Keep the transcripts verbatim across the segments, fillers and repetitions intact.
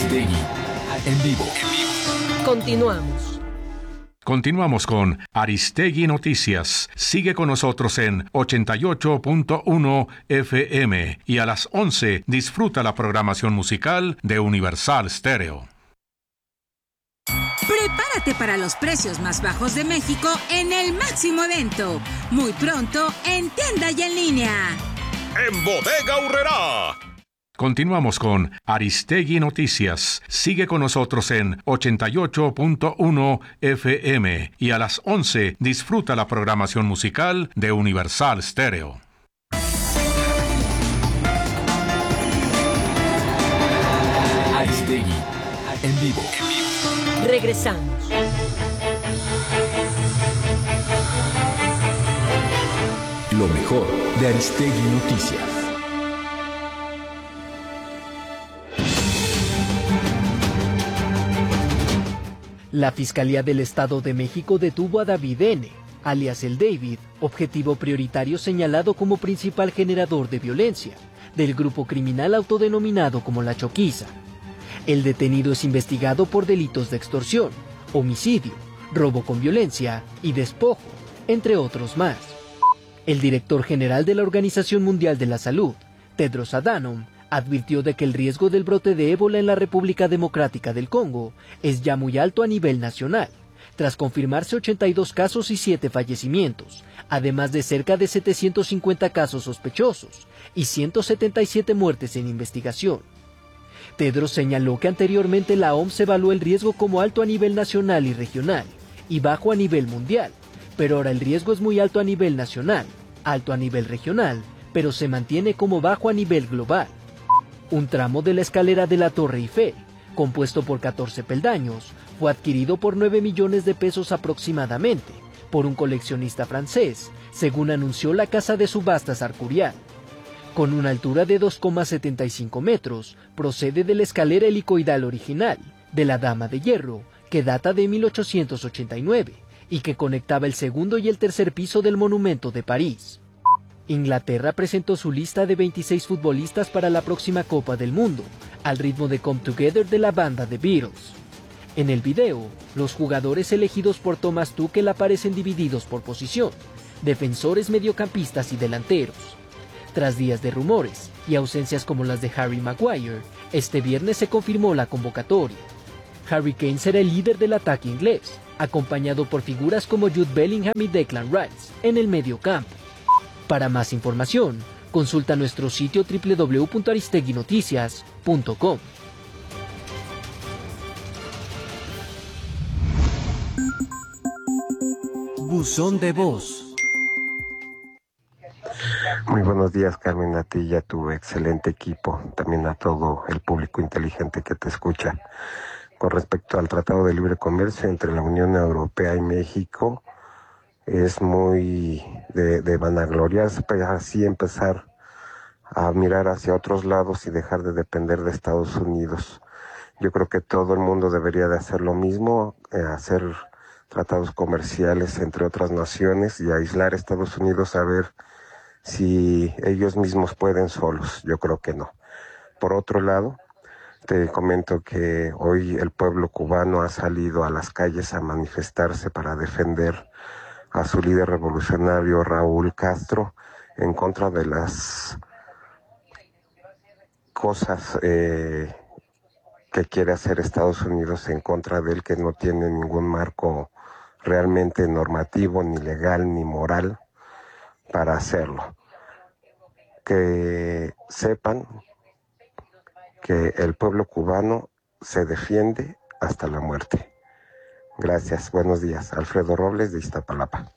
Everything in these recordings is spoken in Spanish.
Aristegui, en vivo. Continuamos. Continuamos con Aristegui Noticias. Sigue con nosotros en ochenta y ocho punto uno F M y a las once disfruta la programación musical de Universal Stereo. Prepárate para los precios más bajos de México en el máximo evento. Muy pronto en tienda y en línea. En Bodega Aurrerá. Continuamos con Aristegui Noticias. Sigue con nosotros en ochenta y ocho punto uno F M y a las once disfruta la programación musical de Universal Stereo. Aristegui, en vivo. Regresamos. Lo mejor de Aristegui Noticias. La Fiscalía del Estado de México detuvo a David N., alias el David, objetivo prioritario señalado como principal generador de violencia, del grupo criminal autodenominado como La Choquiza. El detenido es investigado por delitos de extorsión, homicidio, robo con violencia y despojo, entre otros más. El director general de la Organización Mundial de la Salud, Tedros Adhanom, advirtió de que el riesgo del brote de ébola en la República Democrática del Congo es ya muy alto a nivel nacional, tras confirmarse ochenta y dos casos y siete fallecimientos, además de cerca de setecientos cincuenta casos sospechosos y ciento setenta y siete muertes en investigación. Tedros señaló que anteriormente la O M S evaluó el riesgo como alto a nivel nacional y regional, y bajo a nivel mundial, pero ahora el riesgo es muy alto a nivel nacional, alto a nivel regional, pero se mantiene como bajo a nivel global. Un tramo de la escalera de la Torre Eiffel, compuesto por catorce peldaños, fue adquirido por nueve millones de pesos aproximadamente, por un coleccionista francés, según anunció la casa de subastas Arcurial. Con una altura de dos coma setenta y cinco metros, procede de la escalera helicoidal original, de la Dama de Hierro, que data de mil ochocientos ochenta y nueve, y que conectaba el segundo y el tercer piso del Monumento de París. Inglaterra presentó su lista de veintiséis futbolistas para la próxima Copa del Mundo, al ritmo de Come Together de la banda The Beatles. En el video, los jugadores elegidos por Thomas Tuchel aparecen divididos por posición, defensores, mediocampistas y delanteros. Tras días de rumores y ausencias como las de Harry Maguire, este viernes se confirmó la convocatoria. Harry Kane será el líder del ataque inglés, acompañado por figuras como Jude Bellingham y Declan Rice en el mediocampo. Para más información, consulta nuestro sitio doble u doble u doble u punto aristegui noticias punto com. Buzón de voz. Muy buenos días, Carmen, a ti y a tu excelente equipo, también a todo el público inteligente que te escucha. Con respecto al Tratado de Libre Comercio entre la Unión Europea y México, es muy de, de vanagloriarse, pero así empezar a mirar hacia otros lados y dejar de depender de Estados Unidos. Yo creo que todo el mundo debería de hacer lo mismo, eh, hacer tratados comerciales entre otras naciones y aislar a Estados Unidos a ver si ellos mismos pueden solos. Yo creo que no. Por otro lado, te comento que hoy el pueblo cubano ha salido a las calles a manifestarse para defender a su líder revolucionario Raúl Castro en contra de las cosas eh, que quiere hacer Estados Unidos en contra de él, que no tiene ningún marco realmente normativo, ni legal, ni moral para hacerlo. Que sepan que el pueblo cubano se defiende hasta la muerte. Gracias, buenos días. Alfredo Robles, de Iztapalapa.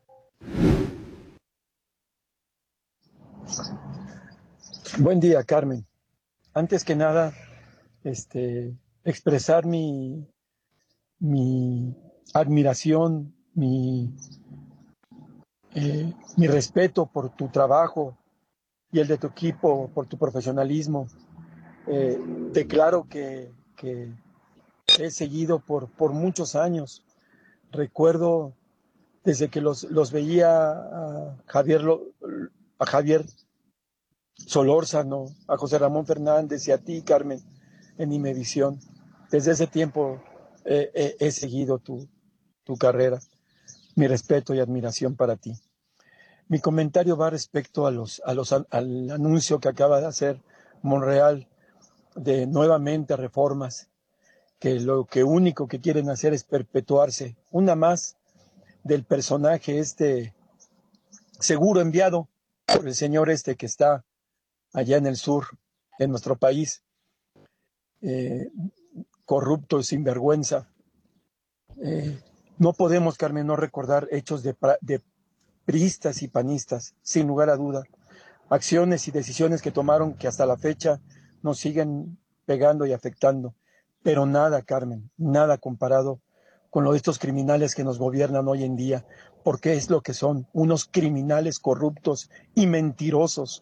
Buen día, Carmen. Antes que nada, este, expresar mi, mi admiración, mi, eh, mi respeto por tu trabajo y el de tu equipo, por tu profesionalismo. Eh, declaro que, que he seguido por, por muchos años. Recuerdo desde que los, los veía a Javier, a Javier Solórzano, a José Ramón Fernández y a ti, Carmen, en Imevisión. Desde ese tiempo eh, eh, he seguido tu, tu carrera. Mi respeto y admiración para ti. Mi comentario va respecto a los, a los, al anuncio que acaba de hacer Monreal de nuevamente reformas, que lo que único que quieren hacer es perpetuarse. Una más del personaje este seguro enviado por el señor este que está allá en el sur, en nuestro país, eh, corrupto, sinvergüenza. Eh, no podemos, Carmen, no recordar hechos de, de priistas y panistas, sin lugar a duda. Acciones y decisiones que tomaron que hasta la fecha nos siguen pegando y afectando. Pero nada, Carmen, nada comparado con lo de estos criminales que nos gobiernan hoy en día, porque es lo que son, unos criminales corruptos y mentirosos.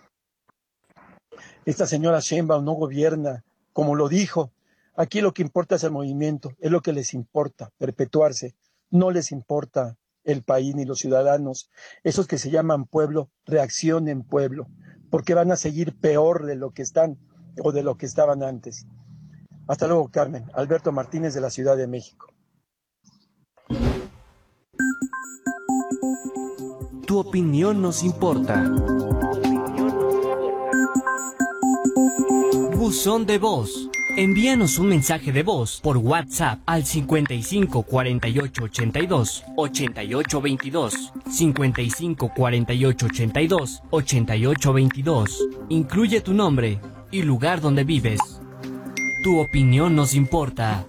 Esta señora Sheinbaum no gobierna, como lo dijo. Aquí lo que importa es el movimiento, es lo que les importa, perpetuarse. No les importa el país ni los ciudadanos. Esos que se llaman pueblo, reaccionen pueblo, porque van a seguir peor de lo que están o de lo que estaban antes. Hasta luego, Carmen. Alberto Martínez, de la Ciudad de México. Tu opinión nos importa. Buzón de voz. Envíanos un mensaje de voz por WhatsApp al cincuenta y cinco cuarenta y ocho ochenta y dos ochenta y ocho veintidós, cincuenta y cinco cuarenta y ocho ochenta y dos ochenta y ocho veintidós. Incluye tu nombre y lugar donde vives. Tu opinión nos importa.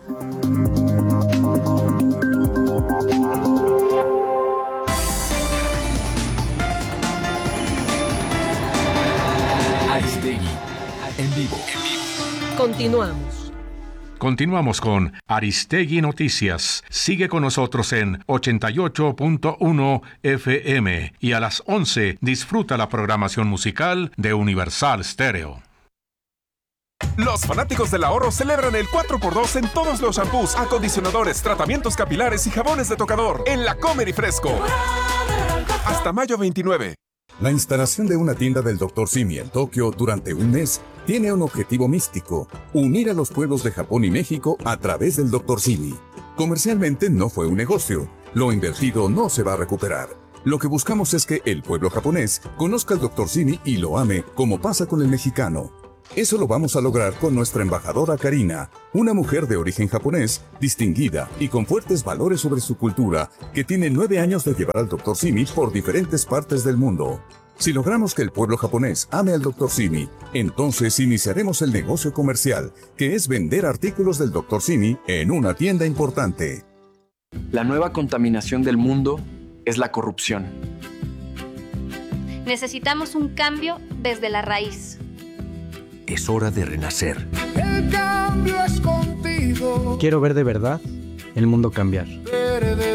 Aristegui, en vivo. Continuamos. Continuamos con Aristegui Noticias. Sigue con nosotros en ochenta y ocho punto uno F M y a las once disfruta la programación musical de Universal Stereo. Los fanáticos del ahorro celebran el cuatro por dos en todos los shampoos, acondicionadores, tratamientos capilares y jabones de tocador en La Comer y Fresco. Hasta mayo veintinueve. La instalación de una tienda del doctor Simi en Tokio durante un mes tiene un objetivo místico: unir a los pueblos de Japón y México a través del doctor Simi. Comercialmente no fue un negocio. Lo invertido no se va a recuperar. Lo que buscamos es que el pueblo japonés conozca al doctor Simi y lo ame, como pasa con el mexicano. Eso lo vamos a lograr con nuestra embajadora Karina, una mujer de origen japonés, distinguida y con fuertes valores sobre su cultura, que tiene nueve años de llevar al doctor Simi por diferentes partes del mundo. Si logramos que el pueblo japonés ame al doctor Simi, entonces iniciaremos el negocio comercial, que es vender artículos del doctor Simi en una tienda importante. La nueva contaminación del mundo es la corrupción. Necesitamos un cambio desde la raíz. Es hora de renacer. El cambio es contigo. Quiero ver de verdad el mundo cambiar.